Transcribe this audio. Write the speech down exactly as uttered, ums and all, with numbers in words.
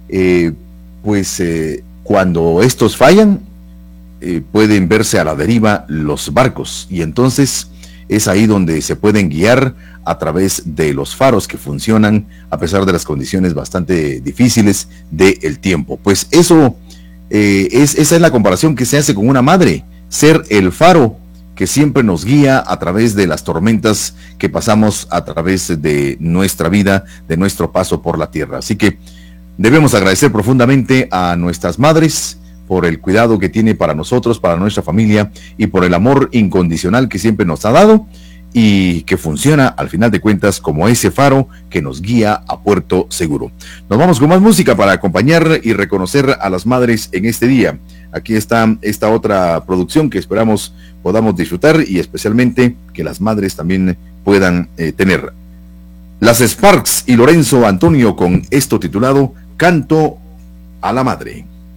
eh, pues eh, cuando estos fallan, eh, pueden verse a la deriva los barcos, y entonces es ahí donde se pueden guiar a través de los faros que funcionan a pesar de las condiciones bastante difíciles del tiempo. Pues eso eh, es, esa es la comparación que se hace con una madre, ser el faro que siempre nos guía a través de las tormentas que pasamos a través de nuestra vida, de nuestro paso por la tierra. Así que debemos agradecer profundamente a nuestras madres por el cuidado que tiene para nosotros, para nuestra familia, y por el amor incondicional que siempre nos ha dado y que funciona al final de cuentas como ese faro que nos guía a puerto seguro. Nos vamos con más música para acompañar y reconocer a las madres en este día. Aquí está esta otra producción que esperamos podamos disfrutar, y especialmente que las madres también puedan eh, tener. Las Sparks y Lorenzo Antonio con esto titulado Canto a la Madre.